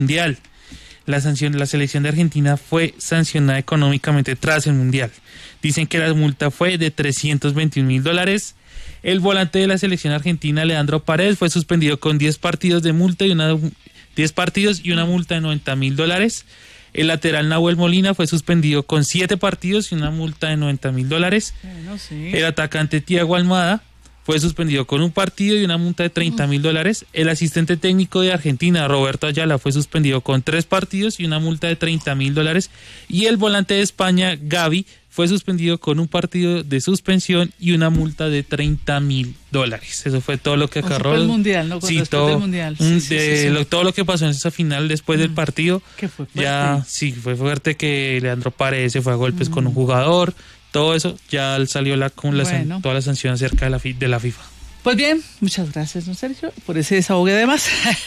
mundial. La selección de Argentina fue sancionada económicamente tras el mundial. Dicen que la multa fue de $321,000. El volante de la selección argentina, Leandro Paredes, fue suspendido con 10 partidos de multa y una multa de $90,000. El lateral Nahuel Molina fue suspendido con 7 partidos y una multa de $90,000. Bueno, sí. El atacante Thiago Almada fue suspendido con un partido y una multa de $30,000. El asistente técnico de Argentina, Roberto Ayala, fue suspendido con 3 partidos y una multa de $30,000. Y el volante de España, Gavi, fue suspendido con un partido de suspensión y una multa de $30,000. Eso fue todo lo que acarró el mundial, ¿no? Sí, todo, mundial. Todo lo que pasó en esa final después del partido. ¿Qué fue fuerte? Ya, sí, fue fuerte que Leandro Paredes se fue a golpes con un jugador. Todo eso, ya salió toda la sanción acerca de la FIFA. Pues bien, muchas gracias, don Sergio, por ese desahogue además.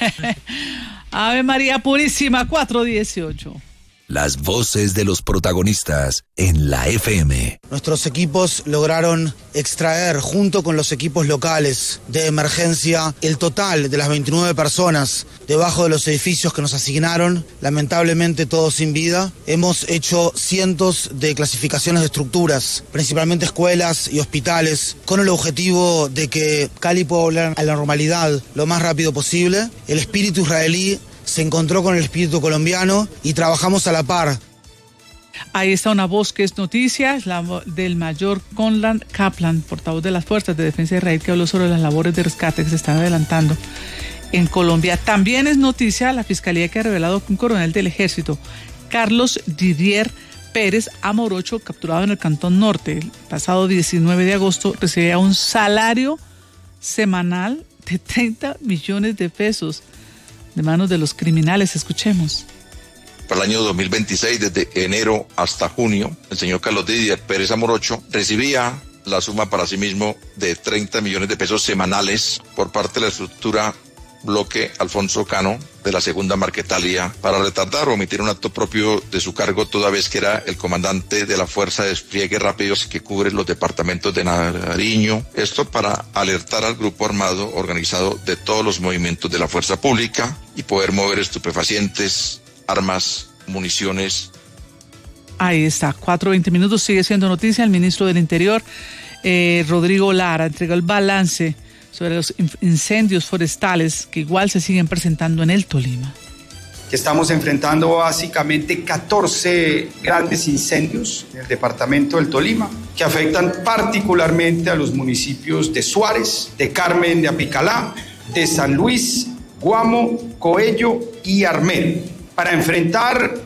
Ave María Purísima, 4:18. Las voces de los protagonistas en la FM. Nuestros equipos lograron extraer, junto con los equipos locales de emergencia, el total de las 29 personas debajo de los edificios que nos asignaron, lamentablemente todos sin vida. Hemos hecho cientos de clasificaciones de estructuras, principalmente escuelas y hospitales, con el objetivo de que Cali pueda volver a la normalidad lo más rápido posible. El espíritu israelí se encontró con el espíritu colombiano y trabajamos a la par. Ahí está una voz que es noticia, es la del mayor Conrad Kaplan, portavoz de las Fuerzas de Defensa de Israel, que habló sobre las labores de rescate que se están adelantando en Colombia. También es noticia la Fiscalía que ha revelado que un coronel del Ejército, Carlos Didier Pérez Amorocho, capturado en el Cantón Norte el pasado 19 de agosto, recibía un salario semanal de 30 millones de pesos de manos de los criminales. Escuchemos. Para el año 2026, desde enero hasta junio, el señor Carlos Didier Pérez Amorocho recibía la suma para sí mismo de 30 millones de pesos semanales por parte de la estructura Bloque Alfonso Cano de la Segunda Marquetalia para retardar o omitir un acto propio de su cargo, toda vez que era el comandante de la Fuerza de Despliegue Rápidos que cubre los departamentos de Nariño. Esto para alertar al grupo armado organizado de todos los movimientos de la fuerza pública y poder mover estupefacientes, armas, municiones. Ahí está, 4:20, sigue siendo noticia. El ministro del Interior, Rodrigo Lara, entregó el balance sobre los incendios forestales que igual se siguen presentando en el Tolima. Estamos enfrentando básicamente 14 grandes incendios en el departamento del Tolima que afectan particularmente a los municipios de Suárez, de Carmen de Apicalá, de San Luis, Guamo, Coello y Armero. Para enfrentar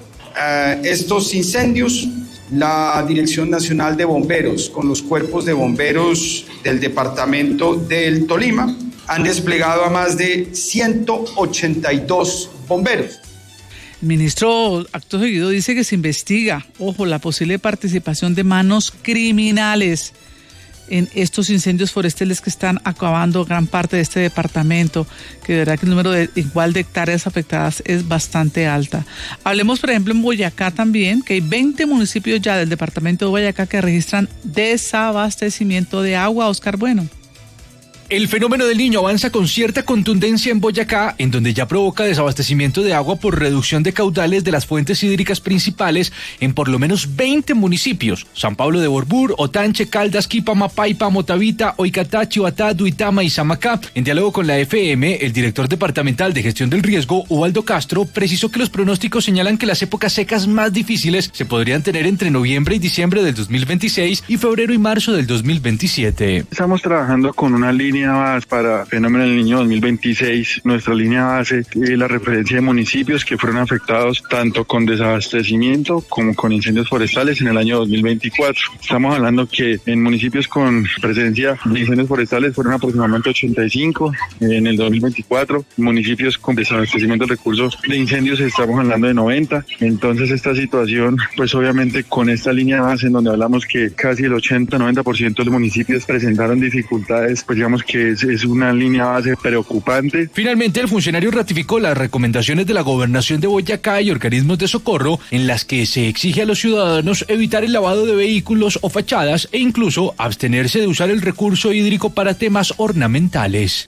estos incendios, la Dirección Nacional de Bomberos, con los cuerpos de bomberos del departamento del Tolima, han desplegado a más de 182 bomberos. El ministro, acto seguido, dice que se investiga, la posible participación de manos criminales en estos incendios forestales que están acabando gran parte de este departamento, que de verdad que el número de hectáreas afectadas es bastante alta. Hablemos, por ejemplo, en Boyacá también, que hay 20 municipios ya del departamento de Boyacá que registran desabastecimiento de agua. Oscar Bueno. El fenómeno del Niño avanza con cierta contundencia en Boyacá, en donde ya provoca desabastecimiento de agua por reducción de caudales de las fuentes hídricas principales en por lo menos 20 municipios: San Pablo de Borbur, Otanche, Caldas, Quipama, Paipa, Motavita, Oicatá, Chihuatá, Duitama y Samacá. En diálogo con la FM, el director departamental de gestión del riesgo, Ubaldo Castro, precisó que los pronósticos señalan que las épocas secas más difíciles se podrían tener entre noviembre y diciembre del 2026 y febrero y marzo del 2027. Estamos trabajando con una línea base para fenómeno del Niño 2026. Nuestra línea base es la referencia de municipios que fueron afectados tanto con desabastecimiento como con incendios forestales en el año 2024. Estamos hablando que en municipios con presencia de incendios forestales fueron aproximadamente 85 en el 2024. Municipios con desabastecimiento de recursos de incendios estamos hablando de 90. Entonces esta situación, pues obviamente con esta línea base en donde hablamos que casi el 80-90% de los municipios presentaron dificultades, pues digamos que es una línea base preocupante. Finalmente, el funcionario ratificó las recomendaciones de la Gobernación de Boyacá y organismos de socorro, en las que se exige a los ciudadanos evitar el lavado de vehículos o fachadas e incluso abstenerse de usar el recurso hídrico para temas ornamentales.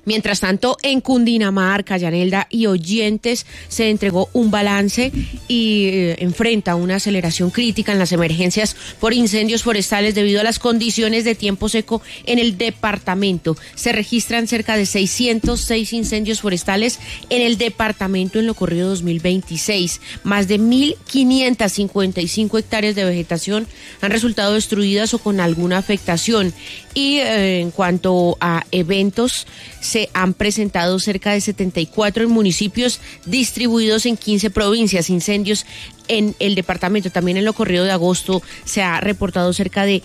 Mientras tanto, en Cundinamarca, Yanelda y oyentes, se entregó un balance y enfrenta una aceleración crítica en las emergencias por incendios forestales debido a las condiciones de tiempo seco en el departamento. Se registran cerca de 606 incendios forestales en el departamento en lo corrido 2026. Más de 1.555 hectáreas de vegetación han resultado destruidas o con alguna afectación. Y en cuanto a eventos, se han presentado cerca de 74 en municipios distribuidos en 15 provincias. Incendios en el departamento. También en lo corrido de agosto se ha reportado cerca de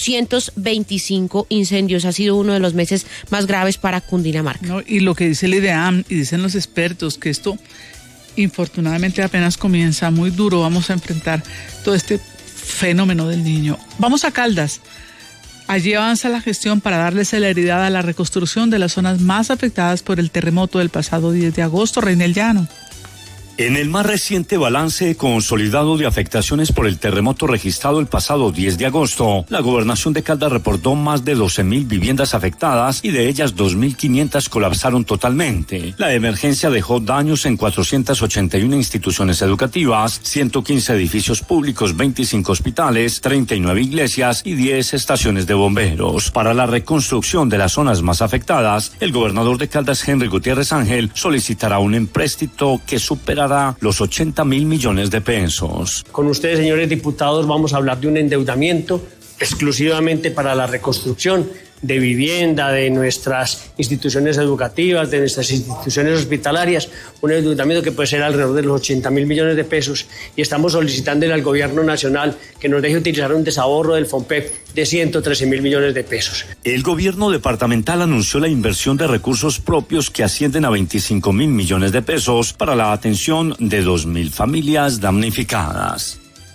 225 incendios. Ha sido uno de los meses más graves para Cundinamarca. No, y lo que dice el IDEAM y dicen los expertos, que esto infortunadamente apenas comienza, muy duro. Vamos a enfrentar todo este fenómeno del niño. Vamos a Caldas. Allí avanza la gestión para darle celeridad a la reconstrucción de las zonas más afectadas por el terremoto del pasado 10 de agosto. Reinel Llano. En el más reciente balance consolidado de afectaciones por el terremoto registrado el pasado 10 de agosto, la Gobernación de Caldas reportó más de 12.000 viviendas afectadas y de ellas 2.500 colapsaron totalmente. La emergencia dejó daños en 481 instituciones educativas, 115 edificios públicos, 25 hospitales, 39 iglesias y 10 estaciones de bomberos. Para la reconstrucción de las zonas más afectadas, el gobernador de Caldas, Henry Gutiérrez Ángel, solicitará un empréstito que superará los 80.000 millones de pesos. Con ustedes, señores diputados, vamos a hablar de un endeudamiento exclusivamente para la reconstrucción de vivienda, de nuestras instituciones educativas, de nuestras instituciones hospitalarias, un endeudamiento que puede ser alrededor de los 80.000 millones de pesos, y estamos solicitándole al gobierno nacional que nos deje utilizar un desahogo del FOMPEP de 113.000 millones de pesos. El gobierno departamental anunció la inversión de recursos propios que ascienden a 25.000 millones de pesos para la atención de 2.000 familias damnificadas.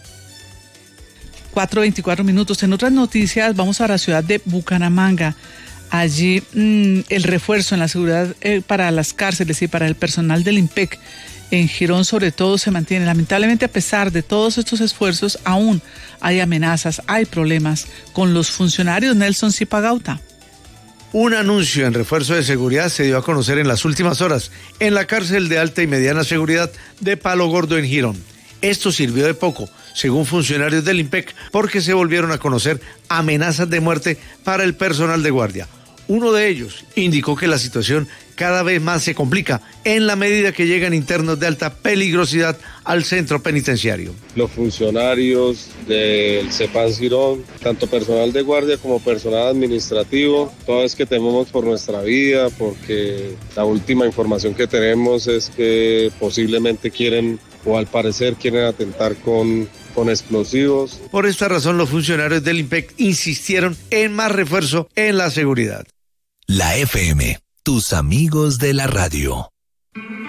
4:24. En otras noticias, vamos a la ciudad de Bucaramanga. Allí el refuerzo en la seguridad para las cárceles y para el personal del IMPEC en Girón sobre todo se mantiene. Lamentablemente, a pesar de todos estos esfuerzos, aún hay amenazas, hay problemas con los funcionarios. Nelson Zipagauta. Un anuncio en refuerzo de seguridad se dio a conocer en las últimas horas en la cárcel de alta y mediana seguridad de Palo Gordo en Girón. Esto sirvió de poco, según funcionarios del IMPEC, porque se volvieron a conocer amenazas de muerte para el personal de guardia. Uno de ellos indicó que la situación cada vez más se complica en la medida que llegan internos de alta peligrosidad al centro penitenciario. Los funcionarios del CEPAS Girón, tanto personal de guardia como personal administrativo, toda vez que tememos por nuestra vida, porque la última información que tenemos es que posiblemente quieren, o al parecer quieren atentar con explosivos. Por esta razón, los funcionarios del IMPEC insistieron en más refuerzo en la seguridad. La FM, tus amigos de la radio.